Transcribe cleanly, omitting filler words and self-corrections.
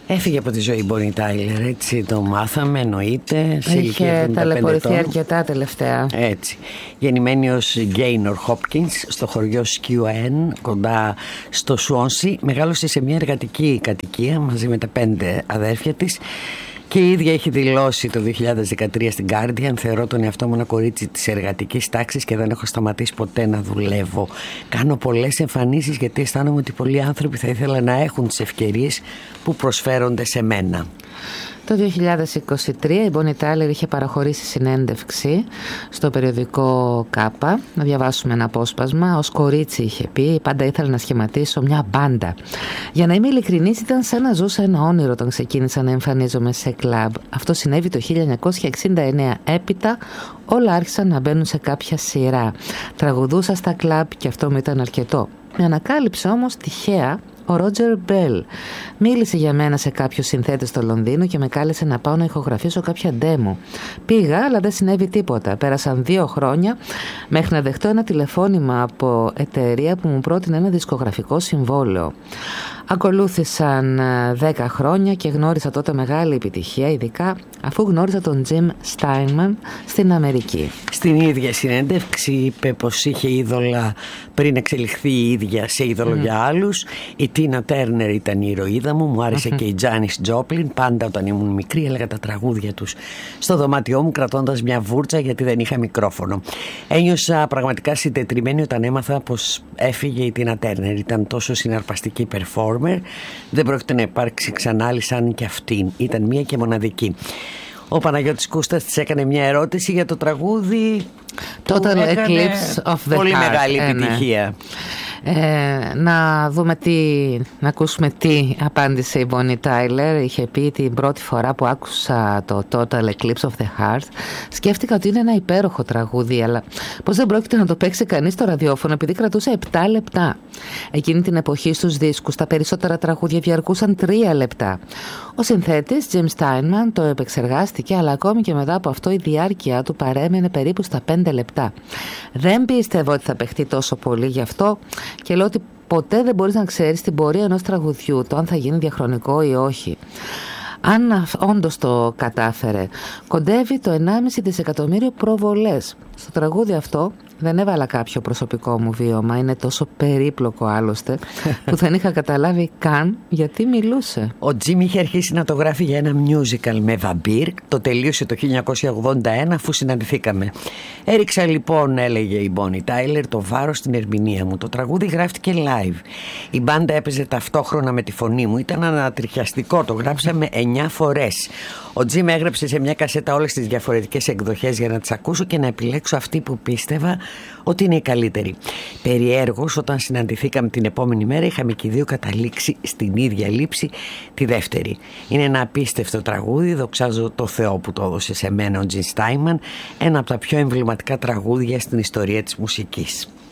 Έφυγε από τη ζωή η Bonnie Tyler, έτσι το μάθαμε, εννοείται. Είχε ταλαιπωρηθεί αρκετά τελευταία. Έτσι. Γεννημένη ως Gaynor Hopkins στο χωριό Skewen, κοντά στο Swansea, μεγάλωσε σε μια εργατική κατοικία μαζί με τα 5 αδέρφια της. Και η ίδια έχει δηλώσει το 2013 στην Guardian: θεωρώ τον εαυτό μου ένα κορίτσι της εργατικής τάξης και δεν έχω σταματήσει ποτέ να δουλεύω. Κάνω πολλές εμφανίσεις γιατί αισθάνομαι ότι πολλοί άνθρωποι θα ήθελαν να έχουν τις ευκαιρίες που προσφέρονται σε μένα. Το 2023 η Bonnie Tyler είχε παραχωρήσει συνέντευξη στο περιοδικό Κάπα. Να διαβάσουμε ένα απόσπασμα. Ως κορίτσι είχε πει: πάντα ήθελα να σχηματίσω μια μπάντα. Για να είμαι ειλικρινής, ήταν σαν να ζούσα ένα όνειρο όταν ξεκίνησα να εμφανίζομαι σε κλαμπ. Αυτό συνέβη το 1969. Έπειτα όλα άρχισαν να μπαίνουν σε κάποια σειρά. Τραγουδούσα στα κλαμπ και αυτό μου ήταν αρκετό. Με ανακάλυψε όμως τυχαία ο Ρότζερ Μπέλ. Μίλησε για μένα σε κάποιους συνθέτες στο Λονδίνο και με κάλεσε να πάω να ηχογραφήσω κάποια demo. Πήγα, αλλά δεν συνέβη τίποτα. Πέρασαν 2 χρόνια μέχρι να δεχτώ ένα τηλεφώνημα από εταιρεία που μου πρότεινε ένα δισκογραφικό συμβόλαιο. Ακολούθησαν 10 χρόνια και γνώρισα τότε μεγάλη επιτυχία, ειδικά αφού γνώρισα τον Jim Steinman στην Αμερική. Στην ίδια συνέντευξη είπε πως είχε είδωλα πριν εξελιχθεί η ίδια σε είδωλο για άλλους. Η Tina Turner ήταν η ηρωίδα μου άρεσε και η Janis Joplin. Πάντα όταν ήμουν μικρή έλεγα τα τραγούδια τους στο δωμάτιό μου κρατώντας μια βούρτσα γιατί δεν είχα μικρόφωνο. Ένιωσα πραγματικά συντετριμένη όταν έμαθα πως έφυγε η Tina Turner. Ήταν τόσο συναρπαστική performer. Δεν πρόκειται να υπάρξει ξανά άλλη σαν και αυτήν. Ήταν μία και μοναδική. Ο Παναγιώτης Κούστας της έκανε μια ερώτηση για το τραγούδι. Total Eclipse of the πολύ Heart. μεγάλη επιτυχία. Να δούμε να ακούσουμε τι απάντησε η Bonnie Tyler. Είχε πει: την πρώτη φορά που άκουσα το Total Eclipse of the Heart σκέφτηκα ότι είναι ένα υπέροχο τραγούδι, αλλά πως δεν πρόκειται να το παίξει κανείς στο ραδιόφωνο επειδή κρατούσε 7 λεπτά. Εκείνη την εποχή στους δίσκους τα περισσότερα τραγούδια διαρκούσαν 3 λεπτά. Ο συνθέτης Jim Steinman το επεξεργάστηκε, αλλά ακόμη και μετά από αυτό η διάρκεια του παρέμενε περίπου στα 5 λεπτά. Δεν πίστευω ότι θα παιχτεί τόσο πολύ, γι' αυτό και λέω ότι ποτέ δεν μπορείς να ξέρεις την πορεία ενός τραγουδιού, το αν θα γίνει διαχρονικό ή όχι. Αν όντως το κατάφερε, κοντεύει το 1,5 δισεκατομμύριο προβολές. Στο τραγούδι αυτό δεν έβαλα κάποιο προσωπικό μου βίωμα, είναι τόσο περίπλοκο άλλωστε που δεν είχα καταλάβει καν γιατί μιλούσε. Ο Τζιμ είχε αρχίσει να το γράφει για ένα musical με βαμπύρ, το τελείωσε το 1981 αφού συναντηθήκαμε. Έριξα λοιπόν, έλεγε η Bonnie Tyler, το βάρος στην ερμηνεία μου. Το τραγούδι γράφτηκε live. Η μπάντα έπαιζε ταυτόχρονα με τη φωνή μου, ήταν ανατριχιαστικό, το γράψαμε 9 φορές. Ο Τζιμ έγραψε σε μια κασέτα όλες τις διαφορετικές εκδοχές για να τις ακούσω και να επιλέξω αυτή που πίστευα ότι είναι η καλύτερη. Περιέργως, όταν συναντηθήκαμε την επόμενη μέρα, είχαμε και οι δύο καταλήξει στην ίδια λήψη, τη δεύτερη. Είναι ένα απίστευτο τραγούδι, δοξάζω το Θεό που το έδωσε σε μένα ο Jim Steinman, ένα από τα πιο εμβληματικά τραγούδια στην ιστορία της μουσικής.